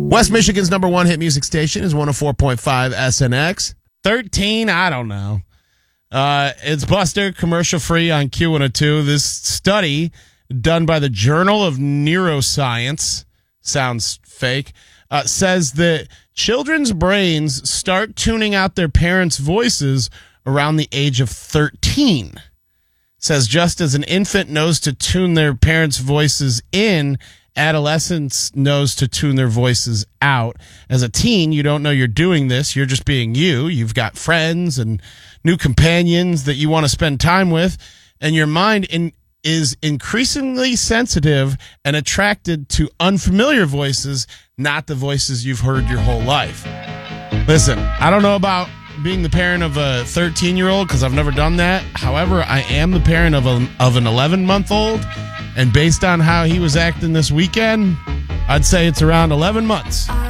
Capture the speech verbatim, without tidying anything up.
West Michigan's number one hit music station is one oh four point five S N X. thirteen, I don't know. Uh, it's Buster, commercial free on Q one oh two. This study done by the Journal of Neuroscience, sounds fake, uh, says that children's brains start tuning out their parents' voices around the age of thirteen. Says just as an infant knows to tune their parents' voices in, adolescents knows to tune their voices out. As a teen, you don't know you're doing this. You're just being you. You've got friends and new companions that you want to spend time with, and your mind in, is increasingly sensitive and attracted to unfamiliar voices, not the voices you've heard your whole life. Listen, I don't know about being the parent of a thirteen-year-old because I've never done that. However, I am the parent of, a, of an eleven-month-old, and based on how he was acting this weekend, I'd say it's around eleven months.